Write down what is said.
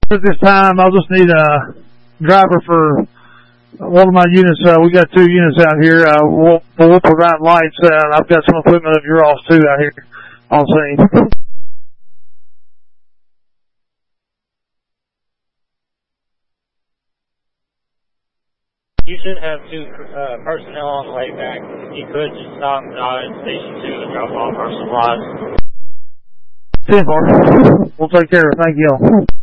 At this time, I'll just need a driver for one of my units. We got 2 units out here. We'll provide lights. I've got some equipment of your off too out here on scene. You should have 2 personnel on the way back. You could just stop at Station 2 and drop off our supplies. 10-4. We'll take care of it. Thank you all.